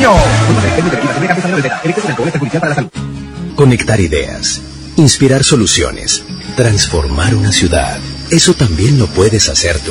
Año. Conectar ideas, inspirar soluciones, transformar una ciudad. Eso también lo puedes hacer tú.